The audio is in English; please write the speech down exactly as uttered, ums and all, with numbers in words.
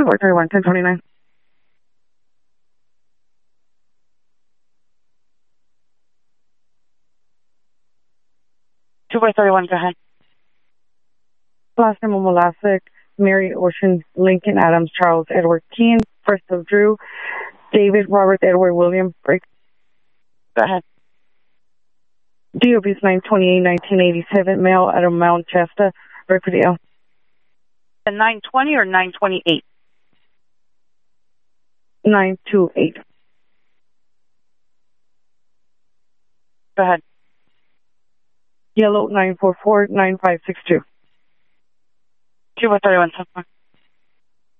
two four three one, ten twenty-nine. two four three one, go ahead. Last name Molasek, Mary Ocean, Lincoln Adams, Charles Edward Keene, first of Drew, David Robert Edward William Break. Go ahead. D O B is nine twenty-eight, nineteen eighty-seven, male out of Mount Shasta, Berkeley. The nine twenty or nine twenty-eight? nine twenty-eight. Go ahead. Yellow nine four four, nine five six two. two four three one, so far.